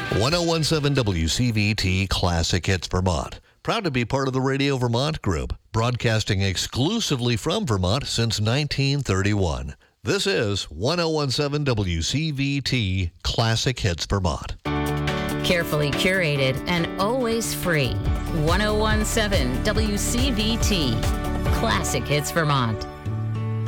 1017 WCVT Classic Hits Vermont. Proud to be part of the Radio Vermont Group, broadcasting exclusively from Vermont since 1931. This is 1017 WCVT Classic Hits Vermont. Carefully curated and always free. 1017 WCVT Classic Hits Vermont.